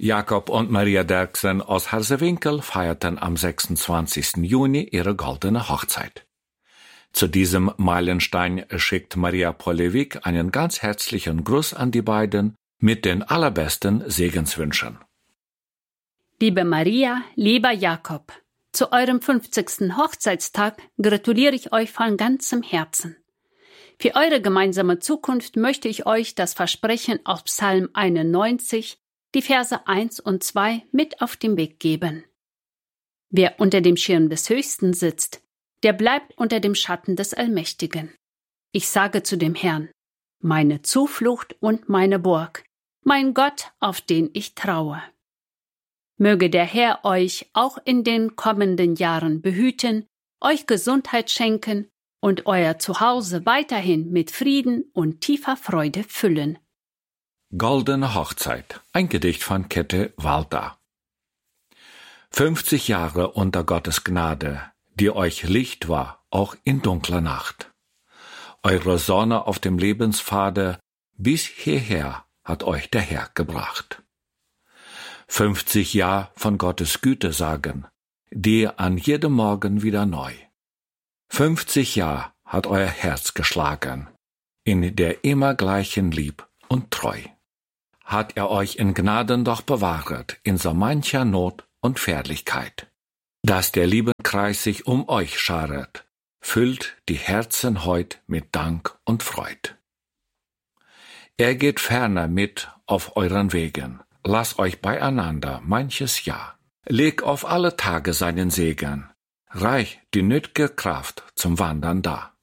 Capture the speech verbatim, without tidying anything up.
Jakob und Maria Derksen aus Harsewinkel feierten am sechsundzwanzigsten Juni ihre goldene Hochzeit. Zu diesem Meilenstein schickt Maria Polewik einen ganz herzlichen Gruß an die beiden mit den allerbesten Segenswünschen. Liebe Maria, lieber Jakob, zu eurem fünfzigsten Hochzeitstag gratuliere ich euch von ganzem Herzen. Für eure gemeinsame Zukunft möchte ich euch das Versprechen aus Psalm einundneunzig, die Verse eins und zwei, mit auf den Weg geben. Wer unter dem Schirm des Höchsten sitzt, der bleibt unter dem Schatten des Allmächtigen. Ich sage zu dem Herrn, meine Zuflucht und meine Burg, mein Gott, auf den ich traue. Möge der Herr euch auch in den kommenden Jahren behüten, euch Gesundheit schenken und euer Zuhause weiterhin mit Frieden und tiefer Freude füllen. Goldene Hochzeit, ein Gedicht von Käthe Walter. fünfzig Jahre unter Gottes Gnade, die euch Licht war, auch in dunkler Nacht. Eure Sonne auf dem Lebenspfade, bis hierher hat euch der Herr gebracht. fünfzig Jahre von Gottes Güte sagen, die an jedem Morgen wieder neu. fünfzig Jahre hat euer Herz geschlagen, in der immer gleichen Lieb und Treu. Hat er euch in Gnaden doch bewahret, in so mancher Not und Fährlichkeit. Dass der Liebenkreis sich um euch scharet, füllt die Herzen heut mit Dank und Freud. Er geht ferner mit auf euren Wegen, lasst euch beieinander manches Jahr. Leg auf alle Tage seinen Segen, reich die nöt'ge Kraft zum Wandern da.